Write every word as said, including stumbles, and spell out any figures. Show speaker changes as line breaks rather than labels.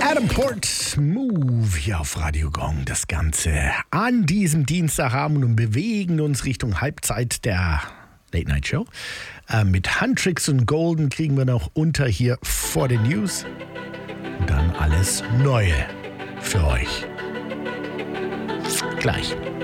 Adam Port Move hier auf Radio Gong. Das Ganze an diesem Dienstagabend und bewegen uns Richtung Halbzeit der Late Night Show. Äh, mit Huntrix und Golden kriegen wir noch unter hier vor den News. Und dann alles Neue für euch. Gleich.